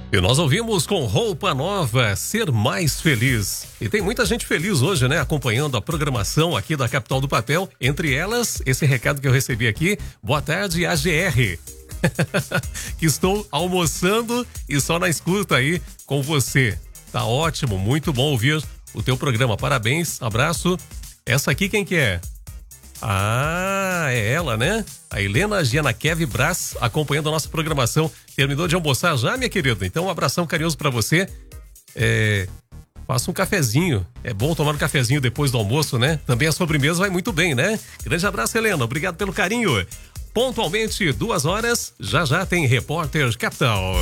E nós ouvimos com Roupa Nova, Ser Mais Feliz. E tem muita gente feliz hoje, né? Acompanhando a programação aqui da Capital do Papel. Entre elas, esse recado que eu recebi aqui. Boa tarde, AGR. Que estou almoçando e só na escuta aí com você. Tá ótimo, muito bom ouvir o teu programa. Parabéns, abraço. Essa aqui quem que é? Ah, é ela, né? A Helena Gianakev Brás acompanhando a nossa programação. Terminou de almoçar já, minha querida? Então um abração carinhoso pra você. Faça um cafezinho. É bom tomar um cafezinho depois do almoço, né? Também a sobremesa vai muito bem, né? Grande abraço, Helena. Obrigado pelo carinho. Pontualmente, 2 horas. Já tem Repórter Capital.